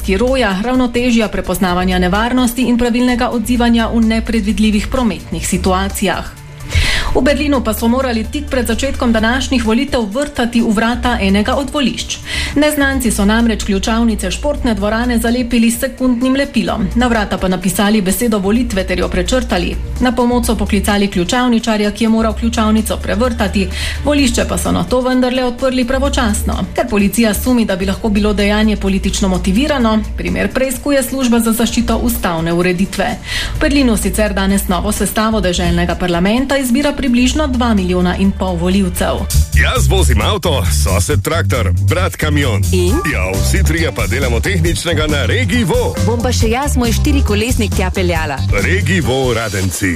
zlasti roja, ravnotežja prepoznavanja nevarnosti in pravilnega odzivanja v nepredvidljivih prometnih situacijah. V Berlinu pa so morali tik pred začetkom današnjih volitev vrtati v vrata enega od volišč. Neznanci so namreč ključavnice športne dvorane zalepili s sekundnim lepilom, na vrata pa napisali besedo volitve ter jo prečrtali. Na pomoč so poklicali ključavničarja, ki je moral ključavnico prevrtati, volišče pa so nato vendarle odprli pravočasno. Ker policija sumi, da bi lahko bilo dejanje politično motivirano, primer preiskuje služba za zaščito ustavne ureditve. V Berlinu sicer danes novo sestavo deželnega parlamenta izbira približno 2,5 milijona volivcev. Jaz vozim avto, sosed traktor, brat kamion. In? Ja, vsi trije pa delamo tehničnega na Regi Vo. Bom pa še jaz moj 4-kolesnik tja peljala. Regi Vo Radenci.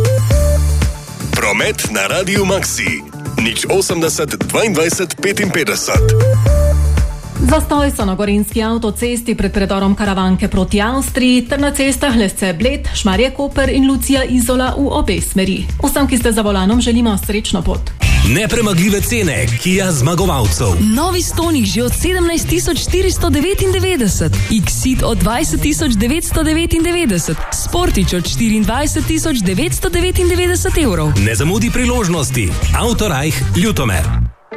Promet na Radiu Maxi. 080 22 55. Zastoj so na gorenjski avtocesti pred predorom Karavanke proti Avstriji ter na cestah Lesce-Bled, Šmarje-Koper in Lucija-Izola v obe smeri. Vsem, ki ste za volanom, želimo srečno pot. Nepremagljive cene Kia zmagovalcev. Novi Stonic že od 17.499, X-Ceed od 20.999, Sportič od 24.999 evrov. Ne zamudi priložnosti. Autorajh Ljutomer.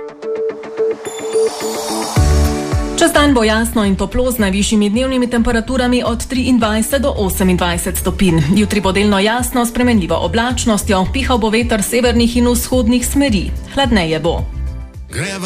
Čez dan bo jasno in toplo z najvišjimi dnevnimi temperaturami od 23 do 28 stopinj. Jutri bo delno jasno s spremenljivo oblačnostjo, pihal bo veter severnih in vzhodnih smeri. Hladneje bo.